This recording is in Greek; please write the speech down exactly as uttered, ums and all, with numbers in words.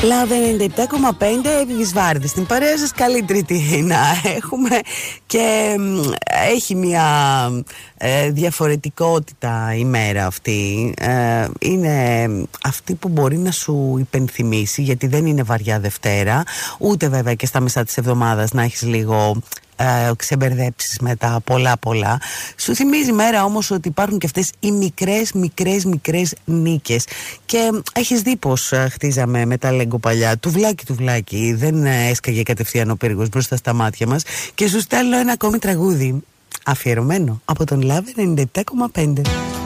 Λαβ ενενήντα επτά κόμμα πέντε Επιβυσβάρδη. Στην παρέα σας καλή Τρίτη να έχουμε. Και έχει μια ε, διαφορετικότητα η μέρα αυτή. ε, Είναι αυτή που μπορεί να σου υπενθυμίσει, γιατί δεν είναι βαριά Δευτέρα, ούτε βέβαια και στα μεσά της εβδομάδας να έχεις λίγο ε, ξεμπερδέψεις με τα πολλά πολλά. Σου θυμίζει μέρα όμως ότι υπάρχουν και αυτές οι μικρές μικρές μικρές νίκες. Και έχεις δει πως ε, χτίζαμε με τα λέγκο παλιά. Τουβλάκι τουβλάκι, δεν ε, έσκαγε κατευθείαν ο πύργος μπροστά στα μάτια μας. Και σου στέλνω ένα ακόμη τραγούδι αφιερωμένο από τον Λαβ ενενήντα επτά κόμμα πέντε.